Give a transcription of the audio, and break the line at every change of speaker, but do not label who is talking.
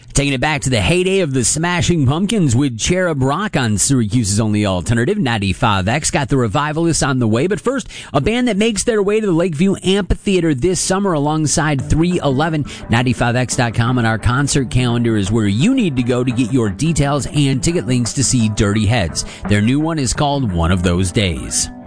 Taking it back to the heyday of the Smashing Pumpkins with Cherub Rock on Syracuse's only alternative, 95X. Got the Revivalists on the way, but first, a band that makes their way to the Lakeview Amphitheater this summer alongside 311. 95X.com and our concert calendar is where you need to go to get your details and ticket links to see Dirty Heads. Their new one is called One of Those Days.